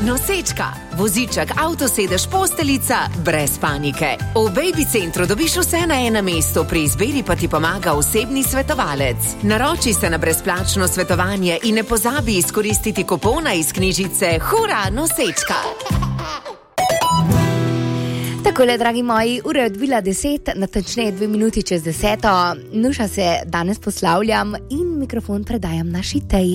Nosečka, voziček, avtosedež, posteljica, brez panike. V Baby centru dobiš vse na enem mestu, pri izbiri pa ti pomaga osebni svetovalec. Naroči se na brezplačno svetovanje in ne pozabi izkoristiti kupona iz knjižice Hura, nosečka! Takole, dragi moji, ura je odbila 10, natančneje 2 minuti čez 10. Nuša se danes poslavljam in mikrofon predajam naši Teji.